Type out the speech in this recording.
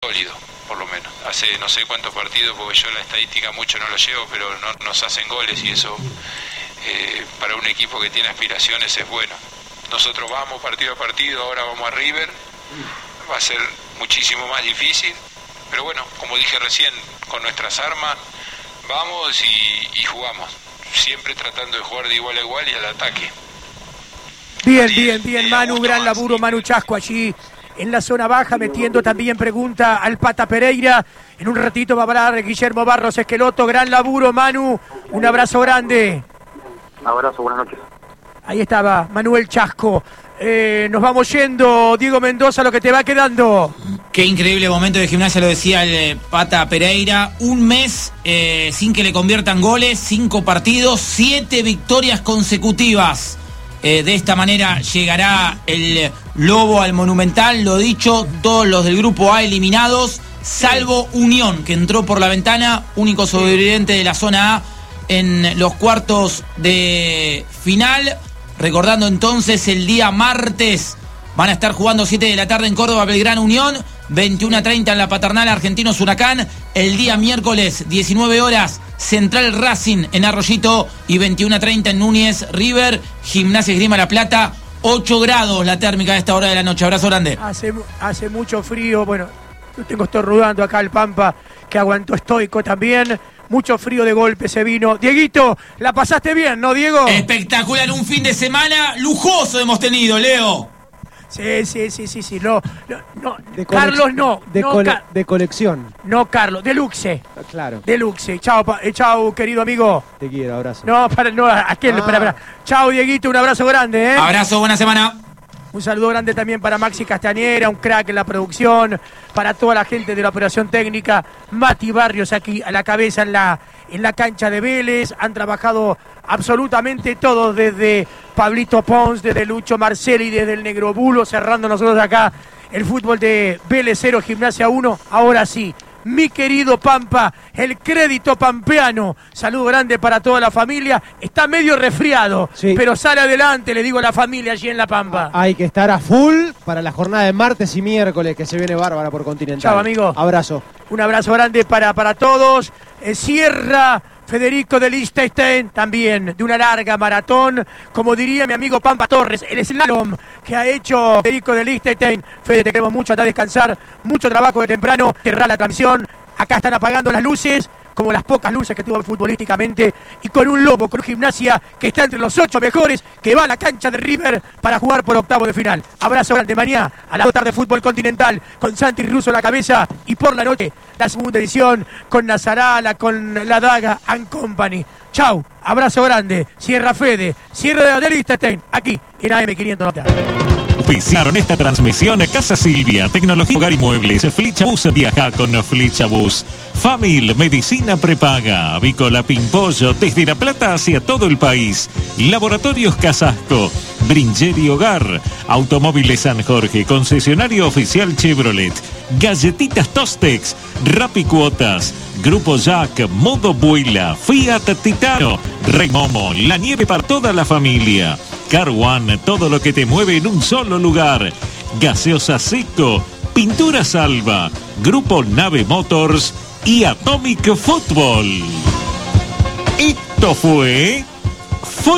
sólido, por lo menos. Hace no sé cuántos partidos, porque yo la estadística mucho no lo llevo, pero no nos hacen goles y eso para un equipo que tiene aspiraciones es bueno. Nosotros vamos partido a partido, ahora vamos a River, va a ser muchísimo más difícil, pero bueno, como dije recién, con nuestras armas vamos y jugamos, siempre tratando de jugar de igual a igual y al ataque. Bien, Manu, gran laburo, Manu Chasco allí en la zona baja, metiendo también pregunta al Pata Pereira. En un ratito va a hablar Guillermo Barros Esqueloto, gran laburo, Manu, un abrazo grande. Un abrazo, buenas noches. Ahí estaba Manuel Chasco. Nos vamos yendo, Diego Mendoza, lo que te va quedando. Qué increíble momento de Gimnasia, lo decía el Pata Pereira. Un mes sin que le conviertan goles, 5 partidos, 7 victorias consecutivas. De esta manera llegará el Lobo al Monumental. Lo dicho, todos los del grupo A eliminados, salvo Unión, que entró por la ventana, único sobreviviente de la zona A en los cuartos de final. Recordando entonces, el día martes van a estar jugando 7 de la tarde en Córdoba, Belgrano Unión, 21:30 en la Paternal, Argentinos Huracán. El día miércoles, 19 horas, Central Racing en Arroyito y 21:30 en Núñez, River, Gimnasia Esgrima La Plata. 8 grados la térmica a esta hora de la noche. Abrazo grande. Hace mucho frío, bueno, yo tengo estornudando acá el Pampa, que aguantó estoico también. Mucho frío de golpe se vino. Dieguito, la pasaste bien, ¿no, Diego? Espectacular, un fin de semana lujoso hemos tenido, Leo. Sí. No. Carlos no. De colección. No, Carlos, deluxe. Claro. Deluxe. Chao, querido amigo. Te quiero, abrazo. Espera. Chao, Dieguito, un abrazo grande, ¿eh? Abrazo, buena semana. Un saludo grande también para Maxi Castañera, un crack en la producción, para toda la gente de la operación técnica, Mati Barrios aquí a la cabeza en la cancha de Vélez. Han trabajado absolutamente todos, desde Pablito Pons, desde Lucho Marcelli, desde el Negro Bulo, cerrando nosotros acá el fútbol de Vélez 0, Gimnasia 1. Ahora sí, mi querido Pampa, el crédito pampeano. Saludo grande para toda la familia. Está medio resfriado, sí, pero sale adelante, le digo a la familia allí en La Pampa. Hay que estar a full para la jornada de martes y miércoles, que se viene bárbara por Continental. Chao, amigo. Abrazo. Un abrazo grande para todos. Cierra Federico de Liechtenstein, también de una larga maratón, como diría mi amigo Pampa Torres, el slalom que ha hecho Federico de Liechtenstein. Fede, te queremos mucho, anda a descansar, mucho trabajo de temprano, cerrar la transmisión. Acá están apagando las luces, como las pocas luces que tuvo futbolísticamente, y con un Lobo, con un Gimnasia que está entre los 8 mejores, que va a la cancha de River para jugar por octavo de final. Abrazo grande, mañana a la tarde Fútbol Continental, con Santi Russo en la cabeza, y por la noche la segunda edición con Nazarala, con La Daga and Company. Chau, abrazo grande, cierra Fede, cierra de Liechtenstein, aquí en AM590. Oficiaron esta transmisión Casa Silvia, tecnología, hogar y muebles, Flichabus, viaja con Flichabus. Famil, medicina prepaga, Avícola Pimpollo, desde La Plata hacia todo el país. Laboratorios Casasco, Bringeri Hogar, Automóviles San Jorge, concesionario oficial Chevrolet, Galletitas Tostex, Rapicuotas, Grupo Jack, Modo Vuela, Fiat Titano, Remomo, la nieve para toda la familia. Car One, todo lo que te mueve en un solo lugar. Gaseosa Seco, Pintura Salva, Grupo Nave Motors y Atomic Football. Esto fue